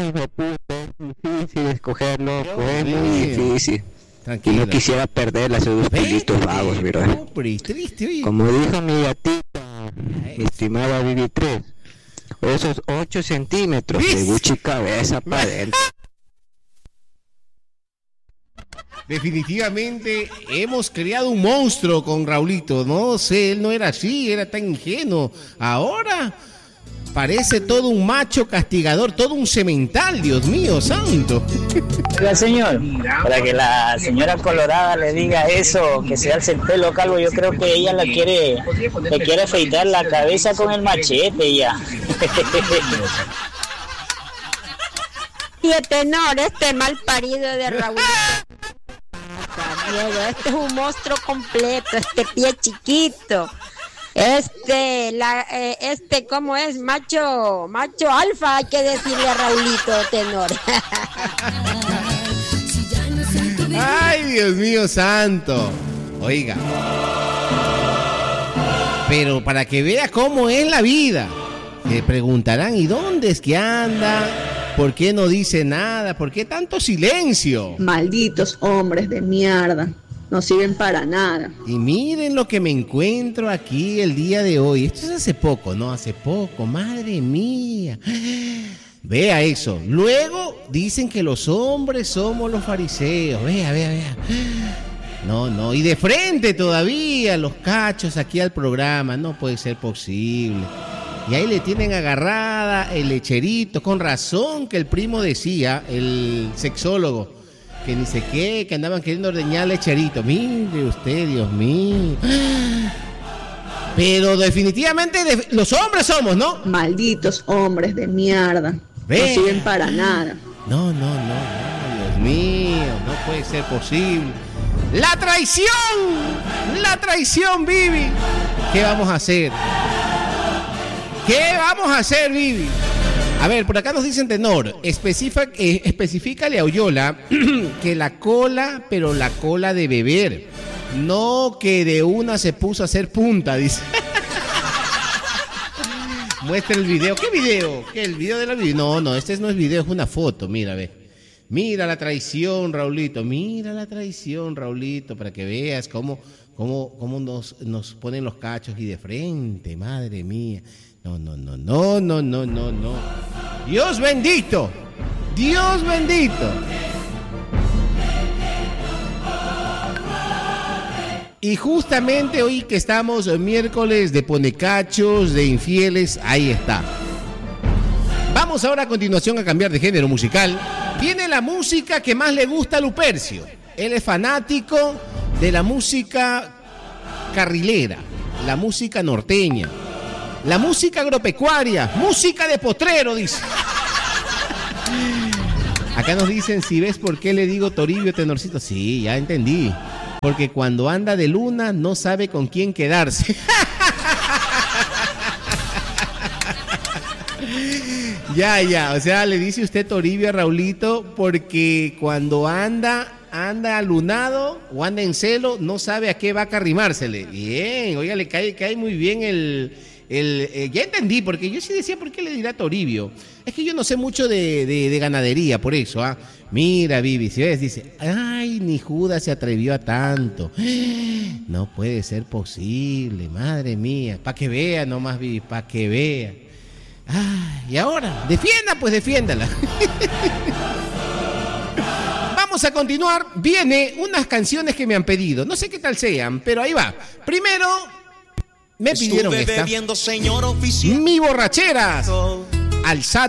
hijo de puta, es difícil escogerlo, pues es muy mío. difícil. Tranquilo. Y no quisiera perderla, esos dos pelitos vagos, bro. Pobre, triste, oye. Como dijo mi gatita, mi estimada Vivi 3, esos 8 centímetros de Gucci cabeza para adentro. Definitivamente hemos creado un monstruo con Raulito. No sé, él no era así, era tan ingenuo. Ahora parece todo un macho castigador, todo un semental, Dios mío, santo. Oiga, señor, para que la señora Colorada le diga eso, que se alce el pelo calvo, yo creo que ella le quiere afeitar la cabeza con el machete ya. Y el tenor, este mal parido de Raúl. Este es un monstruo completo, este pie chiquito. ¿Cómo es? Macho alfa, hay que decirle a Raulito tenor. Ay, Dios mío santo. Oiga. Pero para que vea cómo es la vida, se preguntarán, ¿y dónde es que anda? ¿Por qué no dice nada? ¿Por qué tanto silencio? Malditos hombres de mierda. No sirven para nada. Y miren lo que me encuentro aquí el día de hoy. Esto es hace poco, ¿no? Hace poco, madre mía. Vea eso. Luego dicen que los hombres somos los fariseos. Vea. No. Y de frente todavía los cachos aquí al programa. No puede ser posible. Y ahí le tienen agarrada el lecherito. Con razón que el primo decía, el sexólogo, que ni sé qué, que andaban queriendo ordeñar lecherito. Mire usted, Dios mío. Pero definitivamente los hombres somos, ¿no? Malditos hombres de mierda. No sirven para nada. No, Dios mío, no puede ser posible. ¡La traición, Vivi! ¿Qué vamos a hacer? Vivi? A ver, por acá nos dicen tenor, especifícale a Oyola que la cola, pero la cola de beber, no que de una se puso a hacer punta, dice. Muestra el video. ¿Qué video? ¿Qué? ¿El video de la video? No, este no es video, es una foto, mira, ve. Mira la traición, Raulito, para que veas cómo nos ponen los cachos y de frente, madre mía. No. Dios bendito. Y justamente hoy que estamos miércoles de ponecachos, de infieles, ahí está. Vamos ahora a continuación a cambiar de género musical. Viene la música que más le gusta a Lupercio. Él es fanático de la música carrilera, la música norteña, la música agropecuaria, música de potrero, dice. Acá nos dicen, si ves por qué le digo Toribio Tenorcito. Sí, ya entendí. Porque cuando anda de luna no sabe con quién quedarse. Ya. O sea, le dice usted Toribio a Raulito porque cuando anda alunado o anda en celo, no sabe a qué va a arrimársele. Bien, oiga, le cae muy bien ya entendí, porque yo sí decía, ¿por qué le dirá Toribio? Es que yo no sé mucho de ganadería, por eso, ¿ah? Mira, Vivi, si ves, dice, ay, ni Judas se atrevió a tanto. No puede ser posible, madre mía. Para que vea nomás, Vivi, para que vea. Ay, y ahora, defiéndala. Vamos a continuar. Viene unas canciones que me han pedido. No sé qué tal sean, pero ahí va. Primero, me pidieron esta. Mi borracheras. Al SAT